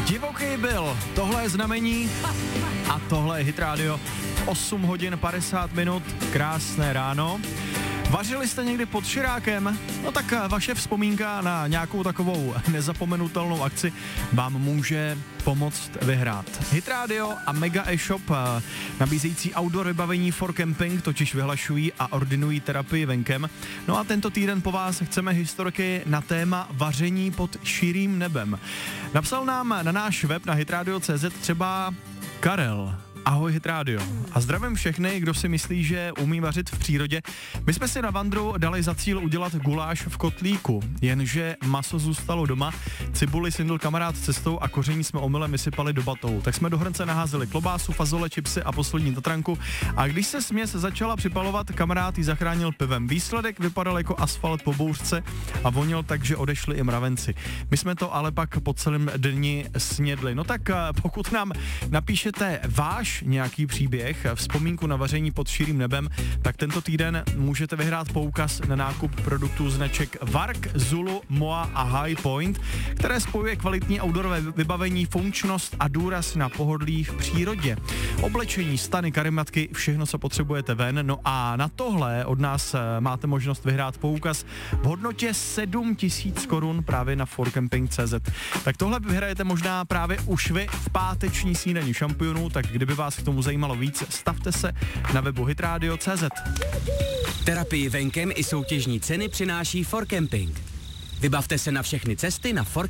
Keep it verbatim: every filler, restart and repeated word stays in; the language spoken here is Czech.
Divoký byl, tohle je znamení a tohle je Hit Radio. osm hodin padesát minut, krásné ráno. Vařili jste někdy pod širákem? No tak vaše vzpomínka na nějakou takovou nezapomenutelnou akci vám může pomoct vyhrát. Hit Radio a Mega e-shop nabízející outdoor vybavení for camping totiž vyhlašují a ordinují terapii venkem. No a tento týden po vás chceme historky na téma vaření pod širým nebem. Napsal nám na náš web na hitradio tečka cé zet třeba Karel. Ahoj Hit Radio. A zdravím všechny, kdo si myslí, že umí vařit v přírodě. My jsme si na vandru dali za cíl udělat guláš v kotlíku, jenže maso zůstalo doma, cibuli syndl kamarád cestou a koření jsme omylem vysypali do batou. Tak jsme do hrnce naházeli klobásu, fazole, chipsy a poslední tatranku a když se směs začala připalovat, kamarád ji zachránil pivem. Výsledek vypadal jako asfalt po bouřce a vonil tak, že odešli i mravenci. My jsme to ale pak po celém dni snědli. No tak pokud nám napíšete váš nějaký příběh, vzpomínku na vaření pod širým nebem, tak tento týden můžete vyhrát poukaz na nákup produktů značek Vark, Zulu, Moa a High Point, které spojuje kvalitní outdoorové vybavení, funkčnost a důraz na pohodlí v přírodě. Oblečení, stany, karimatky, všechno, co potřebujete ven. No a na tohle od nás máte možnost vyhrát poukaz v hodnotě sedm tisíc korun právě na for camping tečka cé zet. Tak tohle vyhrajete možná právě už vy v páteční snídani šampionů, tak kdyby vás k tomu zajímalo víc, stavte se na webu hitradio tečka cé zet. Terapii venkem i soutěžní ceny přináší for camping. Vybavte se na všechny cesty na for